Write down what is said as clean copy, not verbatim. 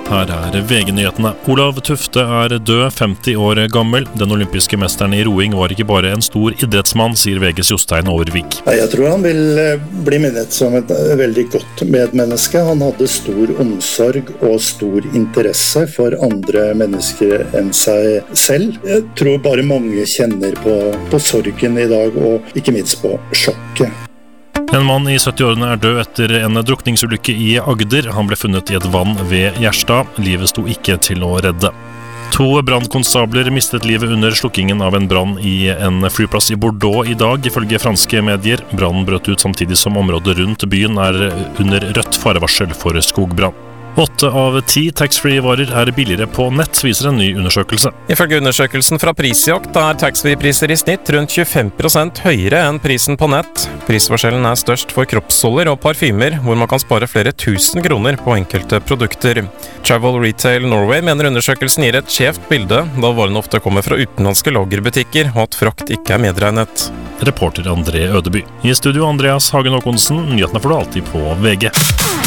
Her VG-nyhetene. Olav Tufte død, 50 år gammel. Den olympiske mesteren i roing var ikke bare en stor idrettsmann, sier VGs Jostein Aarvik. Jeg tror han vil bli minnet som et veldig godt medmenneske. Han hadde stor omsorg og stor interesse for andre mennesker enn seg selv. Jeg tror bare mange kjenner på sorgen i dag, og ikke minst på sjokket. En mann i 70-årene død etter en drukningsulykke i Agder. Han ble funnet i et vann ved Gjerstad. Livet sto ikke til å redde. 2 brandkonstabler mistet livet under slukkingen av en brann i en flyplass i Bordeaux i dag, ifølge franske medier. Brannen brøt ut samtidig som området rundt byen under rødt farevarsel for skogbrann. 8 av 10 taxfree-varer billigere på nett, viser en ny undersøkelse. Ifølge undersøkelsen fra Prisjakt taxfree-priser i snitt rundt 25% høyere enn prisen på nett. Prisforskjellen størst for kroppsholder og parfymer, hvor man kan spare flere tusen kroner på enkelte produkter. Travel Retail Norway mener undersøkelsen gir et skjevt bilde, da varene ofte kommer fra utenlandske lagerbutikker, og at frakt ikke medregnet. Reporter André Ødeby. I studio Andreas Hagen Håkonsen, nyhetene får du alltid på VG.